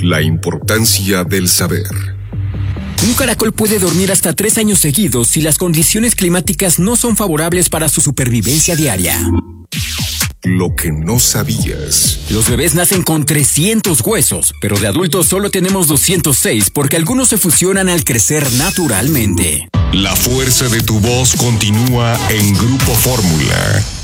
La importancia del saber. Un caracol puede dormir hasta 3 años seguidos si las condiciones climáticas no son favorables para su supervivencia diaria. Lo que no sabías. Los bebés nacen con 300 huesos, pero de adultos solo tenemos 206 porque algunos se fusionan al crecer naturalmente. La fuerza de tu voz continúa en Grupo Fórmula.